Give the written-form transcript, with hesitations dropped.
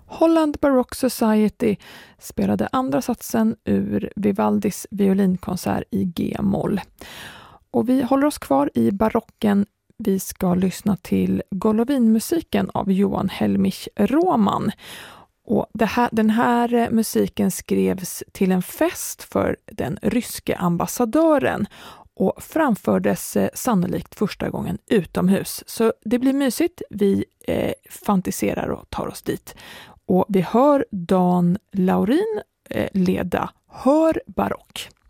Holland Baroque Society spelade andra satsen ur Vivaldis violinkonsert i G-moll. Och vi håller oss kvar i barocken. Vi ska lyssna till Golovin-musiken av Johan Helmich Roman. Och den här musiken skrevs till en fest för den ryske ambassadören och framfördes sannolikt första gången utomhus. Så det blir mysigt, vi fantiserar och tar oss dit. Och vi hör Dan Laurin leda Hör barock.